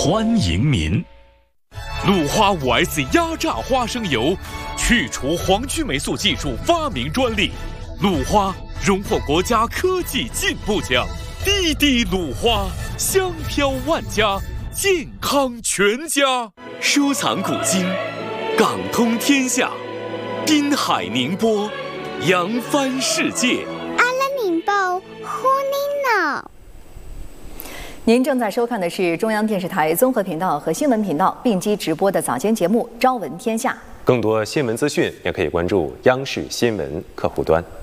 欢迎您。鲁花 5S 压榨花生油，去除黄曲霉素技术发明专利。鲁花荣获国家科技进步奖。滴滴鲁花，香飘万家，健康全家。收藏古今，港通天下，滨海宁波，扬帆世界。 阿拉宁波，呼您呢。 您正在收看的是中央电视台综合频道和新闻频道并机直播的早间节目《朝闻天下》。 更多新闻资讯也可以关注央视新闻客户端。